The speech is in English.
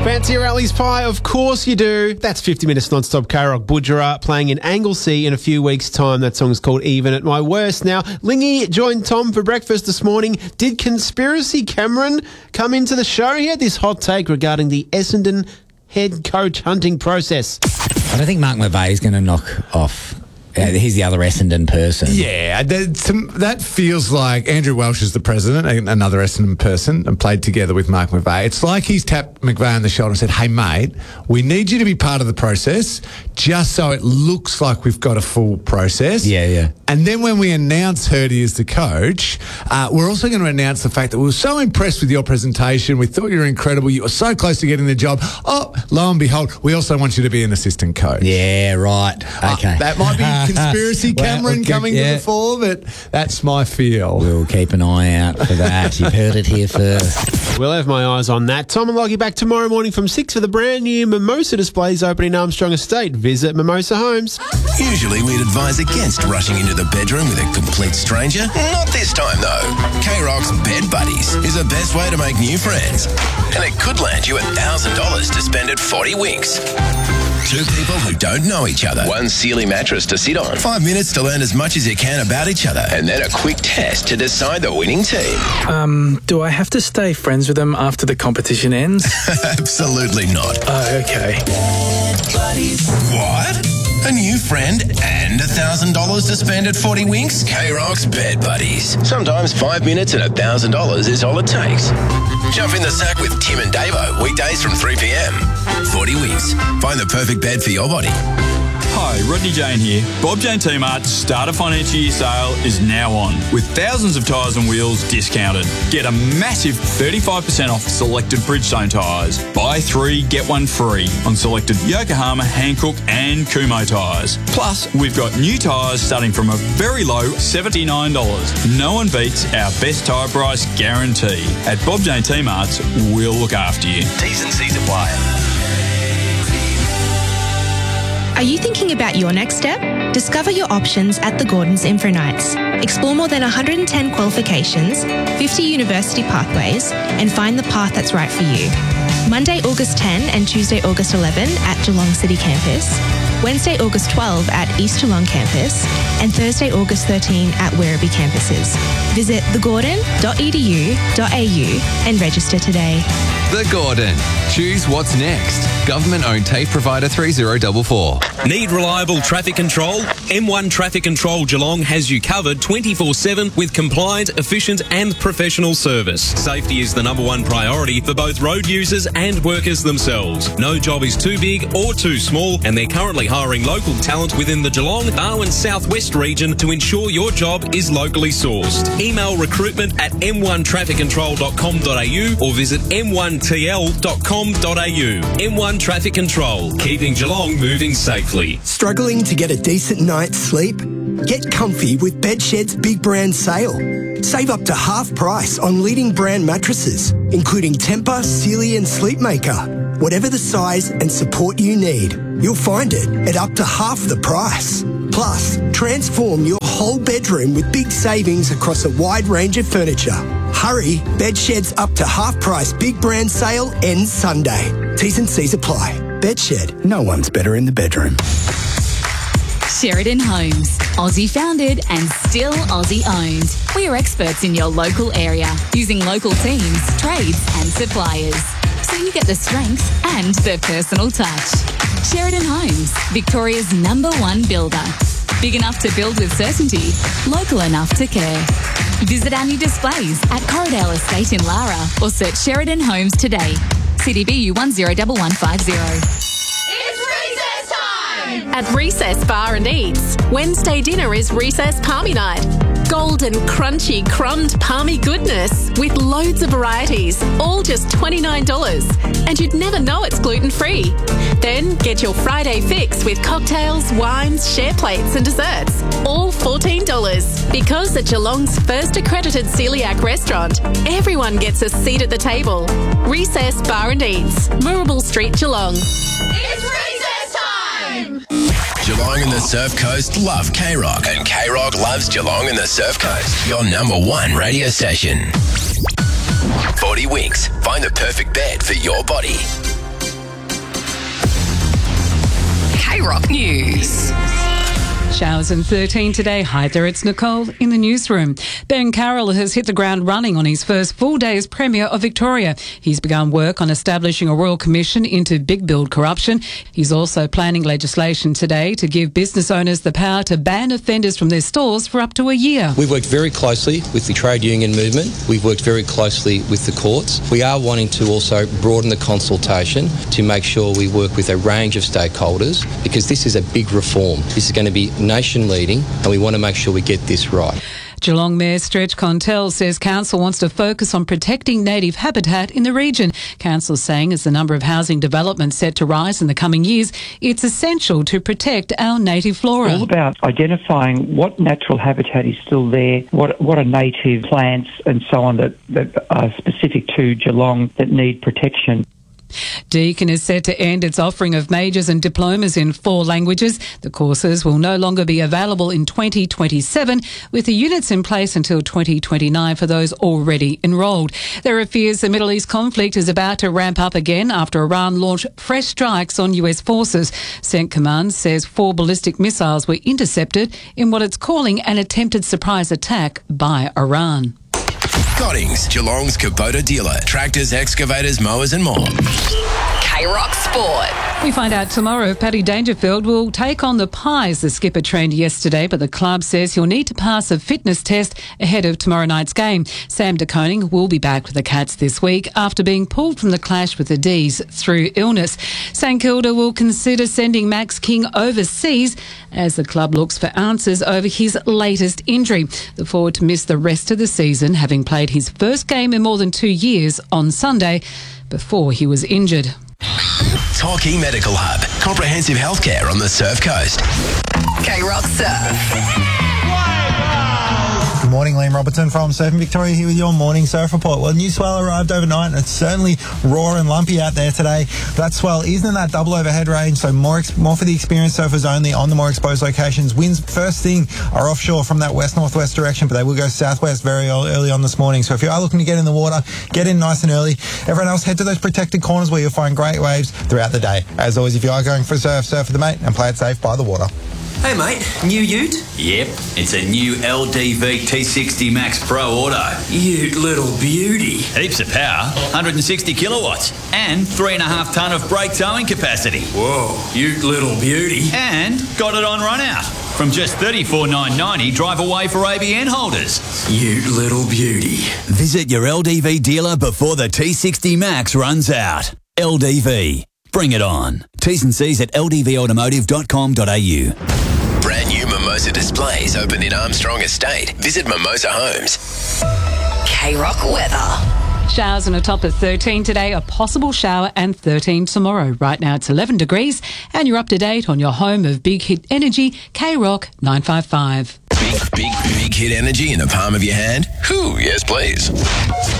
Fancy a Rally's pie? Of course you do. That's 50 minutes non-stop K-Rock Budjerah playing in Anglesea in a few weeks' time. That song's called Even at My Worst. Now, Lingy joined Tom for breakfast this morning. Did Conspiracy Cameron come into the show? He had this hot take regarding the Essendon head coach hunting process. I don't think Mark McVeigh is going to knock off. He's the other Essendon person. Yeah, that feels like Andrew Welsh is the president, another Essendon person, and played together with Mark McVeigh. It's like he's tapped McVeigh on the shoulder and said, hey, mate, we need you to be part of the process just so it looks like we've got a full process. Yeah. And then when we announce Hurdy as the coach, we're also going to announce the fact that we were so impressed with your presentation. We thought you were incredible. You were so close to getting the job. Oh, lo and behold, we also want you to be an assistant coach. Yeah, right. Okay. That might be Conspiracy Cameron coming to the fore, but that's my feel. We'll keep an eye out for that. You've heard it here first. We'll have my eyes on that. Tom and Lockie back tomorrow morning from 6 for the brand new Mimosa displays opening in Armstrong Estate. Visit Mimosa Homes. Usually we'd advise against rushing into the bedroom with a complete stranger. Not this time though. K-Rock's Bed Buddies is the best way to make new friends. And it could land you $1,000 to spend at 40 Winks. Two people who don't know each other. One Sealy mattress to sit on. 5 minutes to learn as much as you can about each other. And then a quick test to decide the winning team. Do I have to stay friends with them after the competition ends? Absolutely not. Oh, okay. What? A new friend and $1,000 to spend at 40 Winks? K-Rock's Bed Buddies. Sometimes 5 minutes and $1,000 is all it takes. Jump in the sack with Tim and Davo, weekdays from 3 p.m. 40 Winks. Find the perfect bed for your body. Hi, Rodney Jane here. Bob Jane T-Mart's Starter Financial Year sale is now on, with thousands of tyres and wheels discounted. Get a massive 35% off selected Bridgestone tyres. Buy 3, get 1 free on selected Yokohama, Hankook and Kumho tyres. Plus, we've got new tyres starting from a very low $79. No one beats our best tyre price guarantee. At Bob Jane T-Mart's, we'll look after you. T's and C's apply. Are you thinking about your next step? Discover your options at the Gordon's Info Nights. Explore more than 110 qualifications, 50 university pathways, and find the path that's right for you. Monday, August 10 and Tuesday, August 11 at Geelong City Campus, Wednesday, August 12 at East Geelong Campus, and Thursday, August 13 at Werribee campuses. Visit thegordon.edu.au and register today. The Gordon. Choose what's next. Government-owned TAFE provider 3044. Need reliable traffic control? M1 Traffic Control Geelong has you covered 24/7 with compliant, efficient and professional service. Safety is the #1 priority for both road users and workers themselves. No job is too big or too small, and they're currently hiring local talent within the Geelong, Darwin Southwest region to ensure your job is locally sourced. Email recruitment at m1trafficcontrol.com.au or visit m1tl.com.au. M1 Traffic Control, keeping Geelong moving safely. Struggling to get a decent night's sleep? Get comfy with Bedshed's Big Brand Sale. Save up to half price on leading brand mattresses, including Tempur, Sealy and Sleepmaker. Whatever the size and support you need, you'll find it at up to half the price. Plus, transform your whole bedroom with big savings across a wide range of furniture. Hurry, Bedshed's up to half price Big Brand Sale ends Sunday. T's and C's apply. Bedshed, no one's better in the bedroom. Sheridan Homes, Aussie founded and still Aussie owned. We are experts in your local area, using local teams, trades and suppliers, so you get the strength and the personal touch. Sheridan Homes, Victoria's #1 builder. Big enough to build with certainty, local enough to care. Visit our new displays at Corridale Estate in Lara or search Sheridan Homes today. CDBU 101150. At Recess Bar and Eats, Wednesday dinner is Recess Palmy Night. Golden, crunchy, crumbed palmy goodness with loads of varieties, all just $29. And you'd never know it's gluten-free. Then get your Friday fix with cocktails, wines, share plates and desserts, all $14. Because at Geelong's first accredited celiac restaurant, everyone gets a seat at the table. Recess Bar and Eats, Moorabool Street, Geelong. It's recess time! Geelong and the Surf Coast love K-Rock, and K-Rock loves Geelong and the Surf Coast. Your #1 radio station. 40 Winks. Find the perfect bed for your body. K-Rock News. Showers and 13 today. Hi there, it's Nicole in the newsroom. Ben Carroll has hit the ground running on his first full day as Premier of Victoria. He's begun work on establishing a Royal Commission into big build corruption. He's also planning legislation today to give business owners the power to ban offenders from their stores for up to a year. We've worked very closely with the trade union movement. We've worked very closely with the courts. We are wanting to also broaden the consultation to make sure we work with a range of stakeholders, because this is a big reform. This is going to be nation leading, and we want to make sure we get this right. Geelong Mayor Stretch Contel says council wants to focus on protecting native habitat in the region. Council saying as the number of housing developments set to rise in the coming years, it's essential to protect our native flora. All about identifying what natural habitat is still there, what are native plants and so on that are specific to Geelong that need protection. Deakin is set to end its offering of majors and diplomas in 4 languages. The courses will no longer be available in 2027, with the units in place until 2029 for those already enrolled. There are fears the Middle East conflict is about to ramp up again after Iran launched fresh strikes on US forces. CENT Command says 4 ballistic missiles were intercepted in what it's calling an attempted surprise attack by Iran. Goddings, Geelong's Kubota dealer. Tractors, excavators, mowers and more. K-Rock Sport. We find out tomorrow if Paddy Dangerfield will take on the Pies. The skipper trained yesterday, but the club says he'll need to pass a fitness test ahead of tomorrow night's game. Sam De Koning will be back with the Cats this week after being pulled from the clash with the D's through illness. St Kilda will consider sending Max King overseas as the club looks for answers over his latest injury. The forward to miss the rest of the season, having played his first game in more than 2 years on Sunday before he was injured. Torquay Medical Hub. Comprehensive healthcare on the Surf Coast. K-Rock Surf. Good morning, Liam Robertson from Surfing Victoria here with your morning surf report. Well, new swell arrived overnight and it's certainly raw and lumpy out there today. That swell isn't in that double overhead range, so more for the experienced surfers only on the more exposed locations. Winds first thing are offshore from that west-northwest direction, but they will go southwest very early on this morning. So if you are looking to get in the water, get in nice and early. Everyone else, head to those protected corners where you'll find great waves throughout the day. As always, if you are going for a surf with the mate and play it safe by the water. Hey mate, new ute? Yep, it's a new LDV T60 Max Pro Auto. Ute little beauty. Heaps of power, 160 kilowatts, and 3.5 tonne of brake towing capacity. Whoa, ute little beauty. And got it on run out. From just $34,990 drive away for ABN holders. Ute little beauty. Visit your LDV dealer before the T60 Max runs out. LDV. Bring it on. T's and C's at ldvautomotive.com.au. Brand new Mimosa displays open in Armstrong Estate. Visit Mimosa Homes. K-Rock weather. Showers and a top of 13 today, a possible shower and 13 tomorrow. Right now it's 11 degrees and you're up to date on your home of Big Hit Energy, K-Rock 955. Big hit energy in the palm of your hand? Whew, yes please.